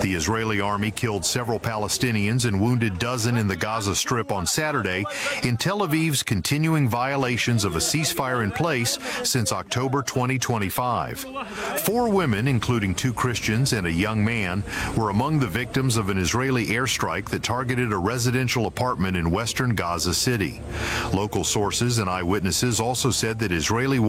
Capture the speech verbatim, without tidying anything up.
The Israeli army killed several Palestinians and wounded dozens in the Gaza Strip on Saturday in Tel Aviv's continuing violations of a ceasefire in place since October twenty twenty-five. Four women, including two Christians and a young man, were among the victims of an Israeli airstrike that targeted a residential apartment in western Gaza City. Local sources and eyewitnesses also said that Israeli